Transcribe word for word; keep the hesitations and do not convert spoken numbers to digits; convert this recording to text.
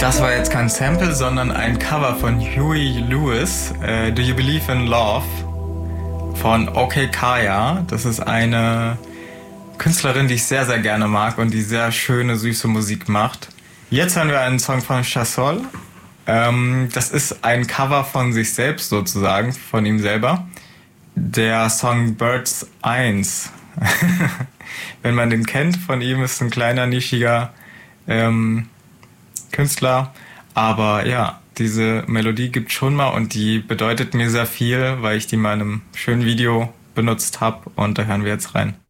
Das war jetzt kein Sample, sondern ein Cover von Huey Lewis, äh, Do You Believe in Love von Okay Kaya. Das ist eine Künstlerin, die ich sehr, sehr gerne mag und die sehr schöne, süße Musik macht. Jetzt hören wir einen Song von Chasol. Ähm, das ist ein Cover von sich selbst sozusagen, von ihm selber. Der Song Birds eins. Wenn man den kennt, von ihm ist ein kleiner, nischiger ähm, Künstler. Aber ja, diese Melodie gibt schon mal und die bedeutet mir sehr viel, weil ich die mal in einem schönen Video benutzt habe. Und da hören wir jetzt rein.